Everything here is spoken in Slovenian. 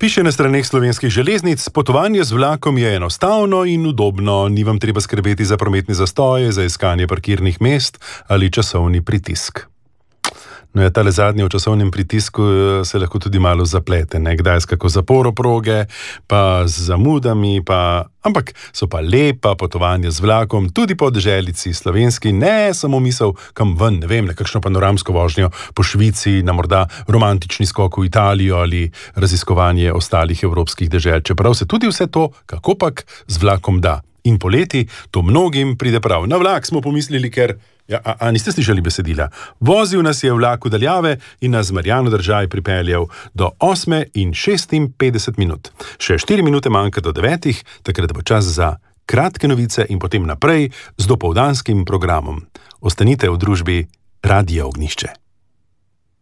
Piše na straneh Slovenskih železnic, potovanje z vlakom je enostavno in udobno, ni vam treba skrbeti za prometne zastoje, za iskanje parkirnih mest ali časovni pritisk. No ja, tale zadnji v časovnem pritisku se lahko tudi malo zaplete, kdaj s kako zaporo proge, pa z zamudami, ampak so pa lepa potovanja z vlakom, tudi po deželici slovenski, ne samo misel kam ven, ne vem, nekakšno panoramsko vožnjo po Švici, na morda romantični skok v Italijo ali raziskovanje ostalih evropskih dežel, čeprav se tudi vse to, kakopak, z vlakom da. In poleti to mnogim pride prav. Na vlak smo pomislili, ker... A niste slišali besedila? Vozil nas je vlak v daljave in nas z Marjano Držaj pripeljal do 8:56 minut. Še 4 minute manjka do 9, takrat bo čas za kratke novice in potem naprej z dopoldanskim programom. Ostanite v družbi Radia Ognjišče.